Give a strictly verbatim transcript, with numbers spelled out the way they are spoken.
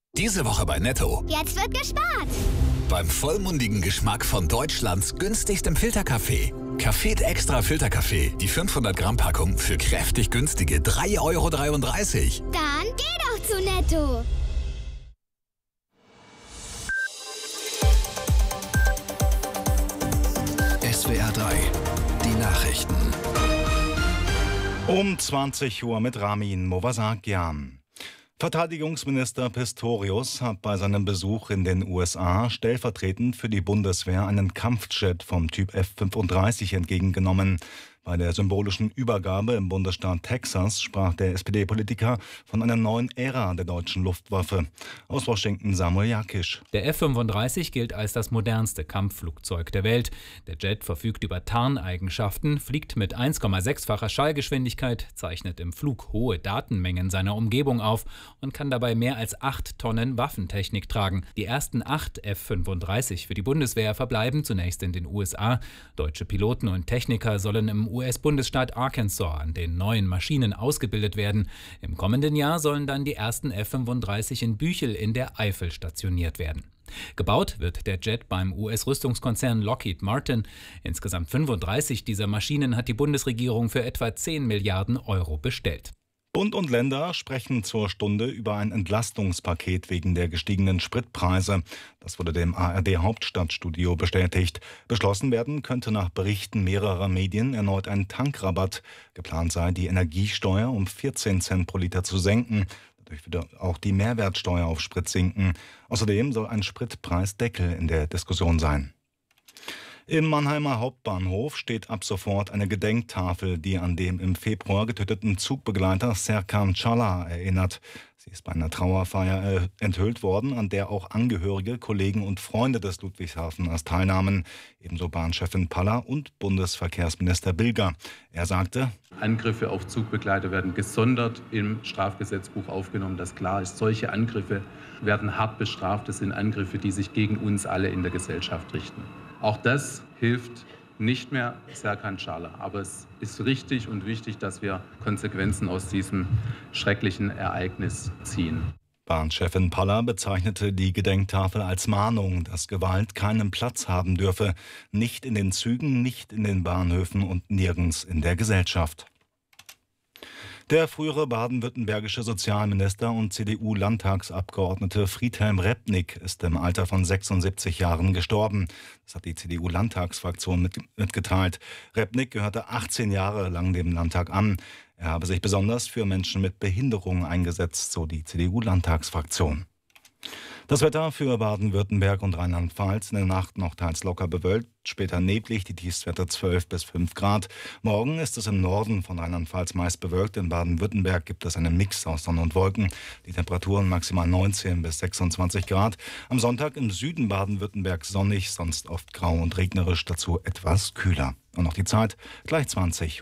Diese Woche bei Netto. Jetzt wird gespart. Beim vollmundigen Geschmack von Deutschlands günstigstem Filterkaffee. Café Extra Filterkaffee. Die fünfhundert Gramm Packung für kräftig günstige drei Euro dreiunddreißig. Dann geh doch zu Netto. S W R drei. Die Nachrichten. Um zwanzig Uhr mit Ramin Movasakian. Verteidigungsminister Pistorius hat bei seinem Besuch in den U S A stellvertretend für die Bundeswehr einen Kampfjet vom Typ F fünfunddreißig entgegengenommen. Bei der symbolischen Übergabe im Bundesstaat Texas sprach der S P D-Politiker von einer neuen Ära der deutschen Luftwaffe. Aus Washington Samuel Jakisch. Der F fünfunddreißig gilt als das modernste Kampfflugzeug der Welt. Der Jet verfügt über Tarneigenschaften, fliegt mit eins Komma sechs-facher Schallgeschwindigkeit, zeichnet im Flug hohe Datenmengen seiner Umgebung auf und kann dabei mehr als acht Tonnen Waffentechnik tragen. Die ersten acht F fünfunddreißig für die Bundeswehr verbleiben zunächst in den U S A. Deutsche Piloten und Techniker sollen im U S-Bundesstaat Arkansas an den neuen Maschinen ausgebildet werden. Im kommenden Jahr sollen dann die ersten F fünfunddreißig in Büchel in der Eifel stationiert werden. Gebaut wird der Jet beim U S-Rüstungskonzern Lockheed Martin. Insgesamt fünfunddreißig dieser Maschinen hat die Bundesregierung für etwa zehn Milliarden Euro bestellt. Bund und Länder sprechen zur Stunde über ein Entlastungspaket wegen der gestiegenen Spritpreise. Das wurde dem A R D-Hauptstadtstudio bestätigt. Beschlossen werden könnte nach Berichten mehrerer Medien erneut ein Tankrabatt. Geplant sei, die Energiesteuer um vierzehn Cent pro Liter zu senken. Dadurch würde auch die Mehrwertsteuer auf Sprit sinken. Außerdem soll ein Spritpreisdeckel in der Diskussion sein. Im Mannheimer Hauptbahnhof steht ab sofort eine Gedenktafel, die an den im Februar getöteten Zugbegleiter Serkan Çağlar erinnert. Sie ist bei einer Trauerfeier enthüllt worden, an der auch Angehörige, Kollegen und Freunde des Ludwigshafeners teilnahmen. Ebenso Bahnchefin Paller und Bundesverkehrsminister Bilger. Er sagte: Angriffe auf Zugbegleiter werden gesondert im Strafgesetzbuch aufgenommen, dass klar ist, solche Angriffe werden hart bestraft. Das sind Angriffe, die sich gegen uns alle in der Gesellschaft richten. Auch das hilft nicht mehr Serkan Çağlar. Aber es ist richtig und wichtig, dass wir Konsequenzen aus diesem schrecklichen Ereignis ziehen. Bahnchefin Paller bezeichnete die Gedenktafel als Mahnung, dass Gewalt keinen Platz haben dürfe. Nicht in den Zügen, nicht in den Bahnhöfen und nirgends in der Gesellschaft. Der frühere baden-württembergische Sozialminister und C D U-Landtagsabgeordnete Friedhelm Repnick ist im Alter von sechsundsiebzig Jahren gestorben. Das hat die C D U-Landtagsfraktion mitgeteilt. Repnick gehörte achtzehn Jahre lang dem Landtag an. Er habe sich besonders für Menschen mit Behinderungen eingesetzt, so die C D U-Landtagsfraktion. Das Wetter für Baden-Württemberg und Rheinland-Pfalz: in der Nacht noch teils locker bewölkt, später neblig, die Tiefstwerte zwölf bis fünf Grad. Morgen ist es im Norden von Rheinland-Pfalz meist bewölkt. In Baden-Württemberg gibt es einen Mix aus Sonne und Wolken. Die Temperaturen maximal neunzehn bis sechsundzwanzig Grad. Am Sonntag im Süden Baden-Württemberg sonnig, sonst oft grau und regnerisch, dazu etwas kühler. Und noch die Zeit, gleich zwanzig.